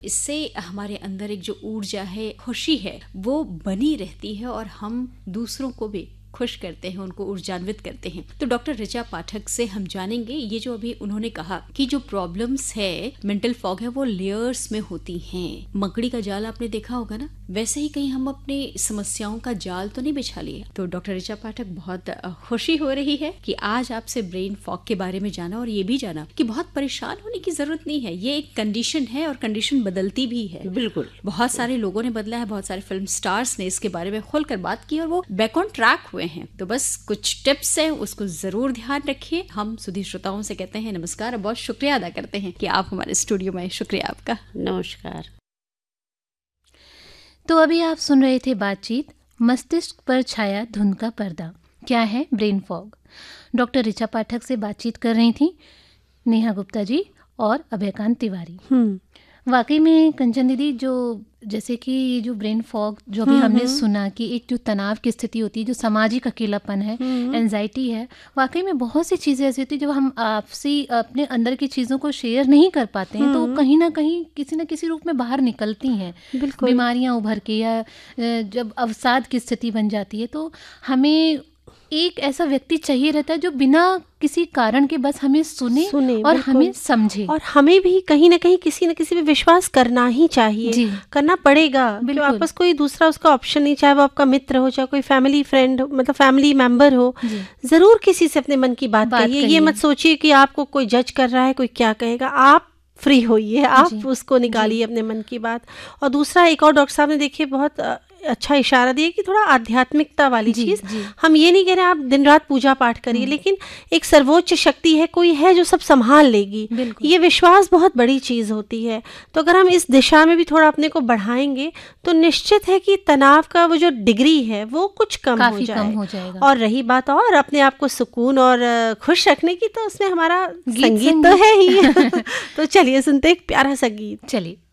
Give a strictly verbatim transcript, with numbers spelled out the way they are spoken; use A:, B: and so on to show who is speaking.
A: इससे हमारे अंदर एक जो ऊर्जा है, खुशी है, वो बनी रहती है और हम दूसरों को भी खुश करते हैं, उनको ऊर्जान्वित करते हैं। तो डॉक्टर ऋचा पाठक से हम जानेंगे, ये जो अभी उन्होंने कहा कि जो प्रॉब्लम्स है, मेंटल फॉग है, वो लेयर्स में होती हैं। मकड़ी का जाल आपने देखा होगा ना, वैसे ही कहीं हम अपने समस्याओं का जाल तो नहीं बिछा लिए। तो डॉक्टर ऋचा पाठक, बहुत खुशी हो रही है कि आज आपसे ब्रेन फॉग के बारे में जाना और ये भी जाना कि बहुत परेशान होने की जरूरत नहीं है। ये एक कंडीशन है और कंडीशन बदलती भी है।
B: बिल्कुल,
A: बहुत सारे लोगों ने बदला है, बहुत सारे फिल्म स्टार्स ने इसके बारे में खुलकर बात की और वो बैक ऑन ट्रैक हुए हैं। तो बस कुछ टिप्स हैं, उसको जरूर ध्यान रखिए। हम सुधी श्रोताओं से कहते हैं नमस्कार और बहुत शुक्रिया अदा करते हैं कि आप हमारे स्टूडियो में। शुक्रिया आपका।
B: नमस्कार।
C: तो अभी आप सुन रहे थे बातचीत मस्तिष्क पर छाया धुंध का पर्दा, क्या है ब्रेन फॉग। डॉक्टर ऋचा पाठक से बातचीत कर रही थी नेहा गुप्ता जी और अभयकांत तिवारी।
B: हम्म
C: वाकई में कंचन दीदी, जो जैसे कि ये जो ब्रेन फॉग जो भी हमने सुना कि एक जो तनाव की स्थिति होती है, जो सामाजिक अकेलापन है, एंजाइटी है, वाकई में बहुत सी चीज़ें ऐसी होती है जब हम आपसी अपने अंदर की चीज़ों को शेयर नहीं कर पाते हैं तो कहीं ना कहीं किसी न किसी रूप में बाहर निकलती हैं। बीमारियां उभर के या जब अवसाद की स्थिति बन जाती है तो हमें एक ऐसा व्यक्ति चाहिए रहता है जो बिना किसी कारण के बस हमें सुने, सुने और हमें समझे,
B: और हमें भी कहीं ना कहीं किसी न किसी पे विश्वास करना ही चाहिए, करना पड़ेगा। क्योंकि आपके पास कोई दूसरा उसका ऑप्शन नहीं, चाहे वो आपका मित्र हो, चाहे कोई फैमिली फ्रेंड, मतलब फैमिली मेंबर हो, जरूर किसी से अपने मन की बात, बात कहिए। ये मत सोचिए कि आपको कोई जज कर रहा है, कोई क्या कहेगा। आप फ्री होइए, आप उसको निकालिए अपने मन की बात। और दूसरा, एक और डॉक्टर साहब ने देखिए बहुत अच्छा इशारा दिया कि थोड़ा आध्यात्मिकता वाली चीज। हम ये नहीं कह रहे आप दिन रात पूजा पाठ करिए, लेकिन एक सर्वोच्च शक्ति है, कोई है जो सब संभाल लेगी, ये विश्वास बहुत बड़ी चीज होती है। तो अगर हम इस दिशा में भी थोड़ा अपने को बढ़ाएंगे तो निश्चित है कि तनाव का वो जो डिग्री है वो कुछ कम हो जाए, कम हो जाएगा। और रही बात और अपने आप को सुकून और खुश रखने की, तो उसमें हमारा संगीत तो है ही। तो चलिए सुनते एक प्यारा सा गीत।
C: चलिए।